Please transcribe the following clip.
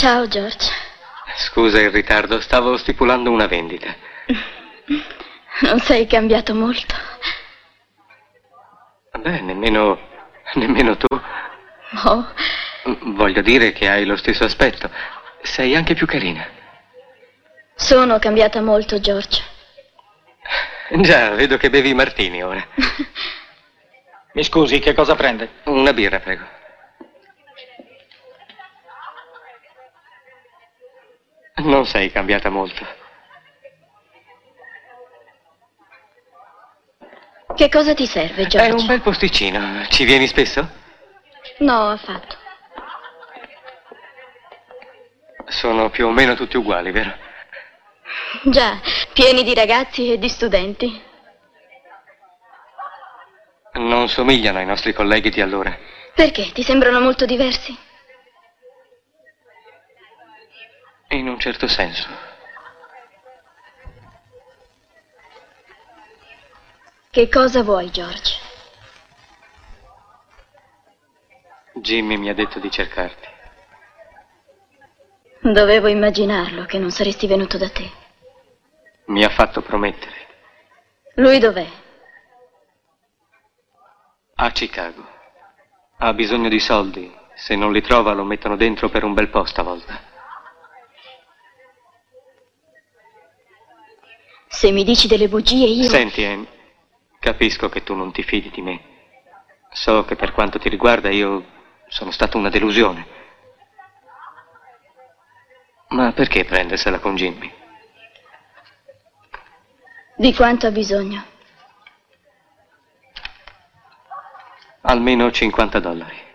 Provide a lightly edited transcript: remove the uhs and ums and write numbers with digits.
Ciao, George. Scusa il ritardo, stavo stipulando una vendita. Non sei cambiato molto. Beh, nemmeno tu. Oh, Voglio dire che hai lo stesso aspetto. Sei anche più carina. sono cambiata molto, George. Già, vedo che bevi i martini ora. Mi scusi, che cosa prende? Una birra, prego. Non sei cambiata molto. Che cosa ti serve, George? È un bel posticino. Ci vieni spesso? No, affatto. Sono più o meno tutti uguali, vero? Già, pieni di ragazzi e di studenti. Non somigliano ai nostri colleghi di allora. Perché? Ti sembrano molto diversi? In un certo senso. Che cosa vuoi, George? Jimmy mi ha detto di cercarti. Dovevo immaginarlo che non saresti venuto da te. Mi ha fatto promettere. Lui dov'è? A Chicago. Ha bisogno di soldi. Se non li trova lo mettono dentro per un bel po' stavolta. Se mi dici delle bugie io... Senti, Anne, capisco che tu non ti fidi di me. So che per quanto ti riguarda io sono stato una delusione. Ma perché prendersela con Jimmy? Di quanto ha bisogno? Almeno $50.